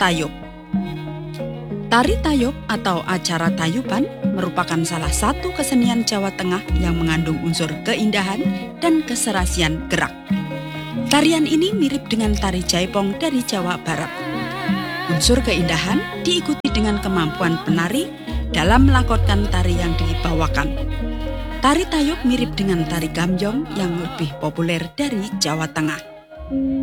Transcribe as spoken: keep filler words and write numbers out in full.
Tayub. Tari Tayub atau acara tayuban merupakan salah satu kesenian Jawa Tengah yang mengandung unsur keindahan dan keserasian gerak. Tarian ini mirip dengan tari jaipong dari Jawa Barat. Unsur keindahan diikuti dengan kemampuan penari dalam melakukan tari yang dibawakan. Tari Tayub mirip dengan tari gambyong yang lebih populer dari Jawa Tengah.